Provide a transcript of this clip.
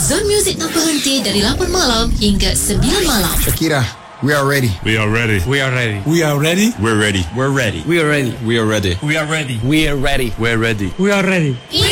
Zone Music tak berhenti dari 8 malam hingga 9 malam. Shakira, we are ready. We are ready. We are ready. We are ready. We're ready. We're ready. We are ready. We are ready. We are ready. We are ready. We're ready. We are ready. We are ready.